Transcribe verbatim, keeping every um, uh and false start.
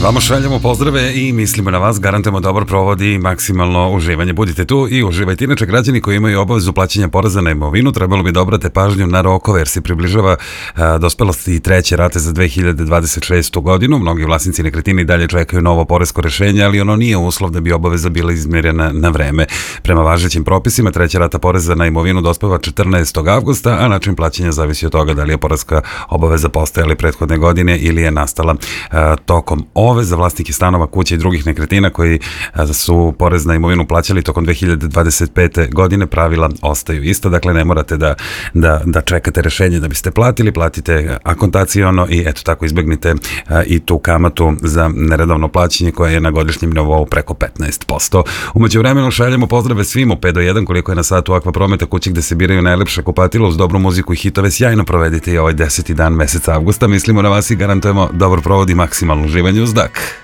Vamo šaljamo pozdrave i mislimo na vas, garantujemo dobar provod i maksimalno uživanje. Budite tu i uživajte. Inače, građani koji imaju obavezu plaćanja poreza na imovinu trebalo bi da obrate pažnju na rokove jer se približava a, dospelost i treće rate za dve hiljade dvadeset šestu godinu. Mnogi vlasnici nekretnine i dalje čekaju novo poresko rešenje, ali ono nije uslov da bi obaveza bila izmjerena na vreme. Prema važećim propisima, treća rata poreza na imovinu dospeva četrnaestog avgusta, a način plaćanja zavisi od toga da li je poreska obaveza postojala prethodne godine ili je nastala a, tokom ove. Za vlasnike stanova, kuća i drugih nekretnina koji su porez na imovinu plaćali tokom dve hiljade dvadeset pete godine, pravila ostaju ista, dakle ne morate da, da, da čekate rešenje da biste platili, platite akontaciono i eto tako izbegnite a, i tu kamatu za neredovno plaćanje koja je na godišnjem nivou preko petnaest posto. Umeđu vremenu šaljemo pozdrave svim u pet do jedan koliko je na satu Aqua Prometa, kući gde se biraju najlepše kupatilo uz dobru muziku i hitove. Sjajno provedite i ovaj deseti dan meseca avgusta. Mislimo na vas i garantujemo dobar provod i maksimalno uživanje uz dak.